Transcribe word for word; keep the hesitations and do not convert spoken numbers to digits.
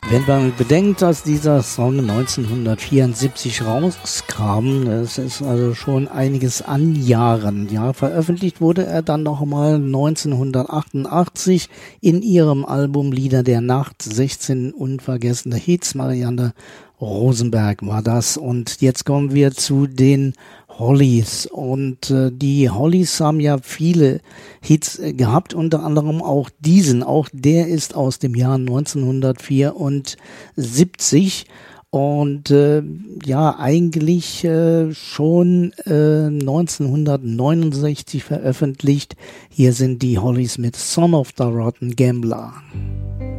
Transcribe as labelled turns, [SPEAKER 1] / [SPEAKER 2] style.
[SPEAKER 1] Wenn man bedenkt, dass dieser Song neunzehnhundertvierundsiebzig rauskam, das ist also schon einiges an Jahren. Ja, veröffentlicht wurde er dann noch mal neunzehnhundertachtundachtzig in ihrem Album Lieder der Nacht, sechzehn unvergessene Hits. Marianne Rosenberg war das. Und jetzt kommen wir zu den Hollies. Und äh, die Hollies haben ja viele Hits äh, gehabt, unter anderem auch diesen. Auch der ist aus dem Jahr neunzehnhundertvierundsiebzig und äh, ja, eigentlich äh, schon äh, neunzehnhundertneunundsechzig veröffentlicht. Hier sind die Hollies mit Son of the Rotten Gambler.